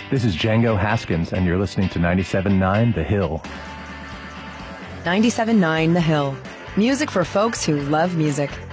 This is Django Haskins, and you're listening to 97.9 The Hill. 97.9 The Hill. Music for folks who love music.